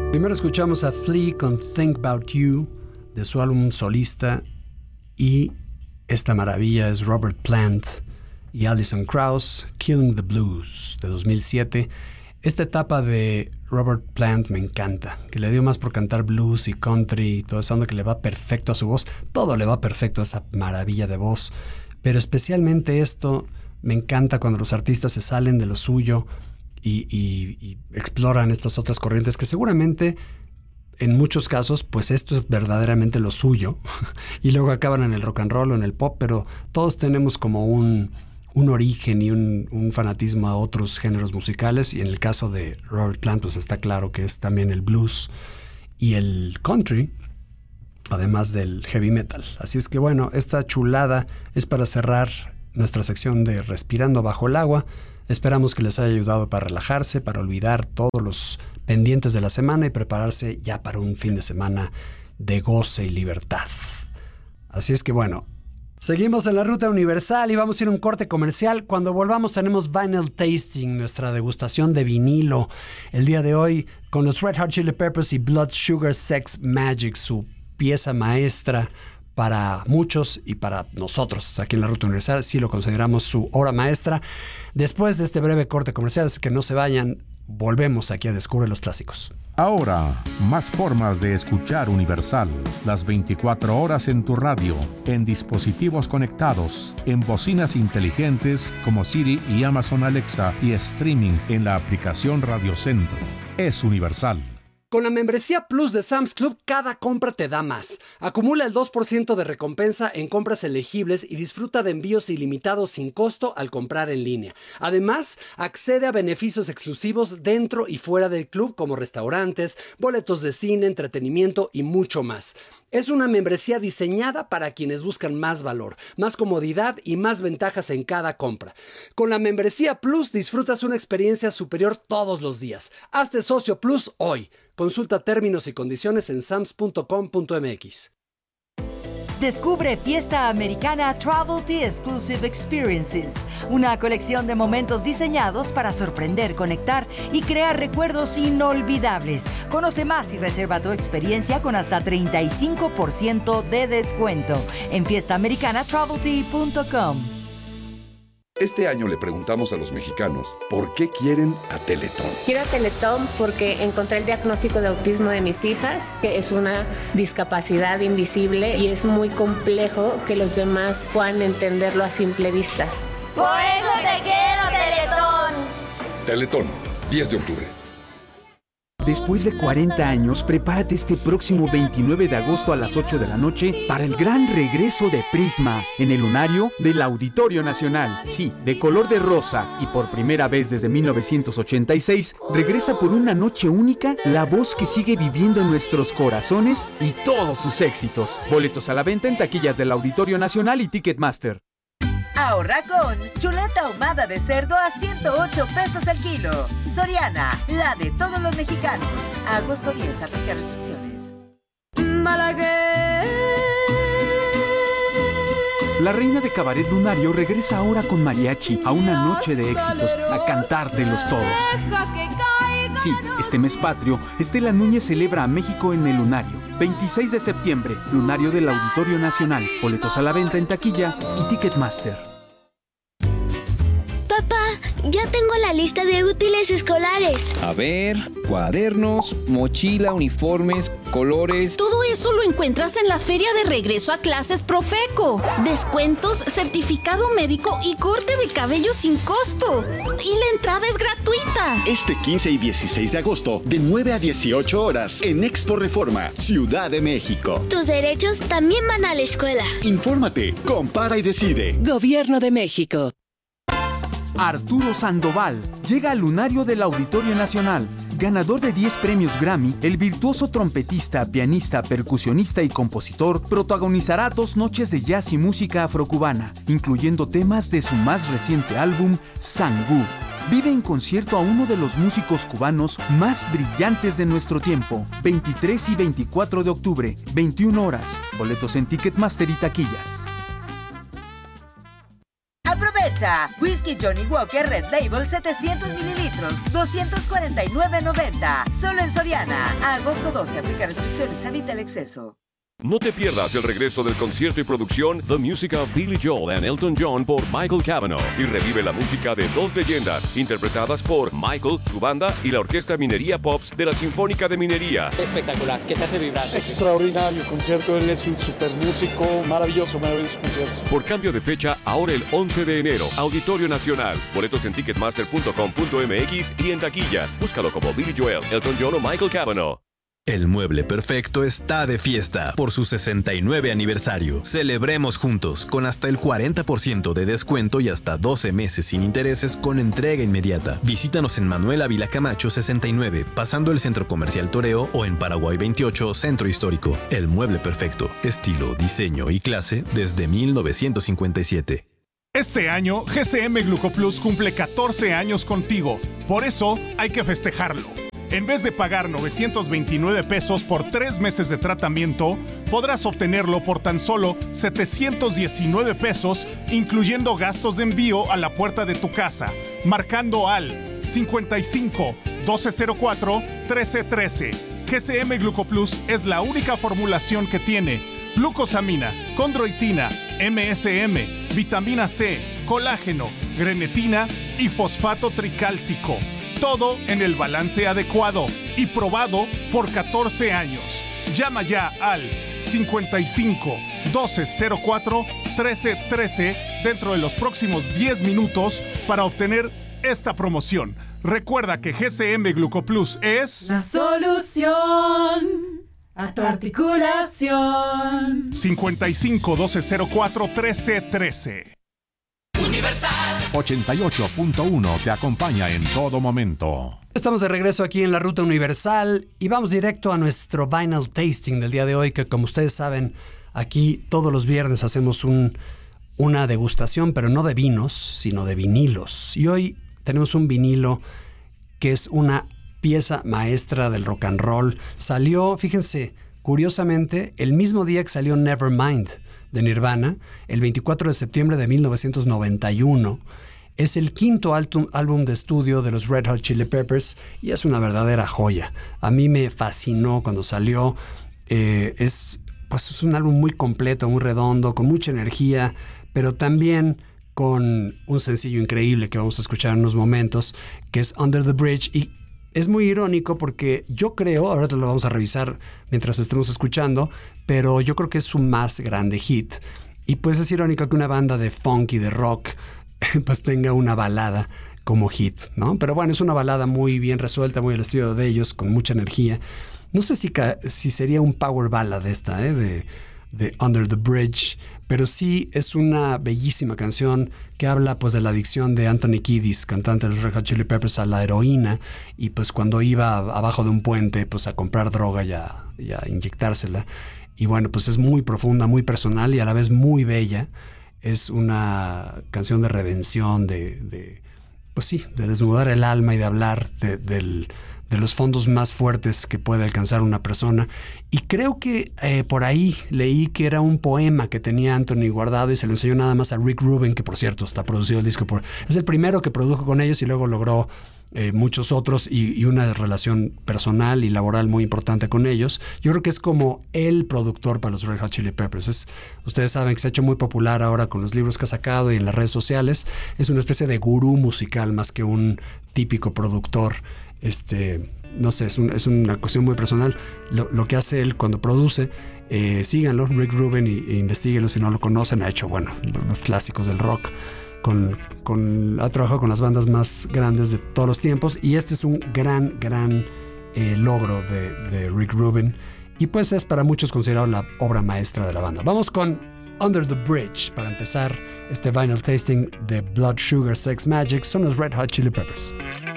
Primero escuchamos a Flea con Think About You de su álbum solista, y esta maravilla es Robert Plant y Alison Krauss, Killing the Blues de 2007. Esta etapa de Robert Plant me encanta, que le dio más por cantar blues y country y todo eso, que le va perfecto a su voz. Todo le va perfecto a esa maravilla de voz, pero especialmente esto me encanta cuando los artistas se salen de lo suyo y exploran estas otras corrientes que seguramente en muchos casos pues esto es verdaderamente lo suyo y luego acaban en el rock and roll o en el pop, pero todos tenemos como un origen y un fanatismo a otros géneros musicales, y en el caso de Robert Plant pues está claro que es también el blues y el country, además del heavy metal. Así es que bueno, esta chulada es para cerrar nuestra sección de Respirando Bajo el Agua. Esperamos que les haya ayudado para relajarse, para olvidar todos los pendientes de la semana y prepararse ya para un fin de semana de goce y libertad. Así es que bueno, seguimos en la ruta universal y vamos a ir a un corte comercial. Cuando volvamos tenemos Vinyl Tasting, nuestra degustación de vinilo. El día de hoy con los Red Hot Chili Peppers y Blood Sugar Sex Magik, su pieza maestra para muchos y para nosotros aquí en la Ruta Universal. Sí lo consideramos su obra maestra. Después de este breve corte comercial, es que no se vayan, volvemos aquí a Descubre los Clásicos. Ahora, más formas de escuchar Universal. Las 24 horas en tu radio, en dispositivos conectados, en bocinas inteligentes como Siri y Amazon Alexa, y streaming en la aplicación Radio Centro. Es Universal. Con la membresía Plus de Sam's Club, cada compra te da más. Acumula el 2% de recompensa en compras elegibles y disfruta de envíos ilimitados sin costo al comprar en línea. Además, accede a beneficios exclusivos dentro y fuera del club, como restaurantes, boletos de cine, entretenimiento y mucho más. Es una membresía diseñada para quienes buscan más valor, más comodidad y más ventajas en cada compra. Con la membresía Plus disfrutas una experiencia superior todos los días. Hazte socio Plus hoy. Consulta términos y condiciones en sams.com.mx. Descubre Fiesta Americana Travelty Exclusive Experiences, una colección de momentos diseñados para sorprender, conectar y crear recuerdos inolvidables. Conoce más y reserva tu experiencia con hasta 35% de descuento en fiestaamericanatravelty.com. Este año le preguntamos a los mexicanos por qué quieren a Teletón. Quiero a Teletón porque encontré el diagnóstico de autismo de mis hijas, que es una discapacidad invisible y es muy complejo que los demás puedan entenderlo a simple vista. ¡Por eso te quiero, Teletón! Teletón, 10 de octubre. Después de 40 años, prepárate este próximo 29 de agosto a las 8 de la noche para el gran regreso de Prisma en el lunario del Auditorio Nacional. Sí, de color de rosa, y por primera vez desde 1986, regresa por una noche única la voz que sigue viviendo en nuestros corazones y todos sus éxitos. Boletos a la venta en taquillas del Auditorio Nacional y Ticketmaster. Ahorra con chuleta ahumada de cerdo a 108 pesos el kilo. Soriana, la de todos los mexicanos. A agosto 10, aplica restricciones. La reina de cabaret lunario regresa ahora con mariachi a una noche de éxitos, a cantar de los todos. Sí, este mes patrio, Estela Núñez celebra a México en el lunario. 26 de septiembre, lunario del Auditorio Nacional. Boletos a la venta en taquilla y Ticketmaster. Papá, ya tengo la lista de útiles escolares. A ver, cuadernos, mochila, uniformes, colores. Todo eso lo encuentras en la feria de regreso a clases Profeco. Descuentos, certificado médico y corte de cabello sin costo. Y la entrada es gratuita. Este 15 y 16 de agosto, de 9 a 18 horas, en Expo Reforma, Ciudad de México. Tus derechos también van a la escuela. Infórmate, compara y decide. Gobierno de México. Arturo Sandoval llega al lunario del Auditorio Nacional. Ganador de 10 premios Grammy, el virtuoso trompetista, pianista, percusionista y compositor protagonizará 2 noches de jazz y música afrocubana, incluyendo temas de su más reciente álbum, Sangú. Vive en concierto a uno de los músicos cubanos más brillantes de nuestro tiempo. 23 y 24 de octubre, 21 horas. Boletos en Ticketmaster y taquillas. aprovecha. Whisky Johnny Walker Red Label 700 mililitros, 249.90. Solo en Soriana. A agosto 12, aplica restricciones, evita el exceso. No te pierdas el regreso del concierto y producción The Music of Billy Joel and Elton John por Michael Cavanaugh y revive la música de dos leyendas interpretadas por Michael, su banda y la Orquesta Minería Pops de la Sinfónica de Minería. Espectacular, ¿qué te hace vibrar? Extraordinario concierto, él es un super músico, maravilloso concierto. Por cambio de fecha, ahora el 11 de enero, Auditorio Nacional. Boletos en ticketmaster.com.mx y en taquillas. Búscalo como Billy Joel, Elton John o Michael Cavanaugh. El Mueble Perfecto está de fiesta por su 69 aniversario. Celebremos juntos con hasta el 40% de descuento y hasta 12 meses sin intereses con entrega inmediata. Visítanos en Manuel Ávila Camacho 69, pasando el Centro Comercial Toreo, o en Paraguay 28, Centro Histórico. El Mueble Perfecto, estilo, diseño y clase desde 1957. Este año, GCM Glucoplus cumple 14 años contigo. Por eso, hay que festejarlo. En vez de pagar 929 pesos por 3 meses de tratamiento, podrás obtenerlo por tan solo 719 pesos, incluyendo gastos de envío a la puerta de tu casa, marcando al 55 1204 1313. GCM Glucoplus es la única formulación que tiene glucosamina, condroitina, MSM, vitamina C, colágeno, grenetina y fosfato tricálcico. Todo en el balance adecuado y probado por 14 años. Llama ya al 55 1204 1313 dentro de los próximos 10 minutos para obtener esta promoción. Recuerda que GCM Glucoplus es la solución a tu articulación. 55 1204 1313. Universal 88.1 te acompaña en todo momento. Estamos de regreso aquí en la Ruta Universal y vamos directo a nuestro Vinyl Tasting del día de hoy, que como ustedes saben, aquí todos los viernes hacemos una degustación, pero no de vinos, sino de vinilos. Y hoy tenemos un vinilo que es una pieza maestra del rock and roll. Salió, fíjense, curiosamente, el mismo día que salió Nevermind de Nirvana, el 24 de septiembre de 1991. Es el quinto álbum de estudio de los Red Hot Chili Peppers y es una verdadera joya. A mí me fascinó cuando salió. Es un álbum muy completo, muy redondo, con mucha energía, pero también con un sencillo increíble que vamos a escuchar en unos momentos, que es Under the Bridge. Y es muy irónico porque yo creo, ahora lo vamos a revisar mientras estemos escuchando, pero yo creo que es su más grande hit. Y pues es irónico que una banda de funk y de rock pues tenga una balada como hit, ¿no? Pero bueno, es una balada muy bien resuelta, muy al estilo de ellos, con mucha energía. No sé si sería un power ballad esta, de Under the Bridge, pero sí es una bellísima canción que habla pues de la adicción de Anthony Kiedis, cantante de los Red Hot Chili Peppers, a la heroína, y pues cuando iba abajo de un puente pues a comprar droga y a inyectársela. Y bueno, pues es muy profunda, muy personal y a la vez muy bella. Es una canción de redención, de desnudar el alma y de hablar de los fondos más fuertes que puede alcanzar una persona. Y creo que por ahí leí que era un poema que tenía Anthony guardado y se lo enseñó nada más a Rick Rubin, que por cierto está producido el disco es el primero que produjo con ellos y luego logró muchos otros y una relación personal y laboral muy importante con ellos. Yo creo que es como el productor para los Red Hot Chili Peppers. Ustedes saben que se ha hecho muy popular ahora con los libros que ha sacado y en las redes sociales. Es una especie de gurú musical más que un típico productor. No sé, es una cuestión muy personal lo que hace él cuando produce. Síganlo, Rick Rubin, e investíguenlo si no lo conocen. Ha hecho, los clásicos del rock. Ha trabajado con las bandas más grandes de todos los tiempos y este es un gran logro de Rick Rubin y pues es para muchos considerado la obra maestra de la banda. Vamos con Under the Bridge para empezar este vinyl tasting de Blood Sugar Sex Magik. Son los Red Hot Chili Peppers.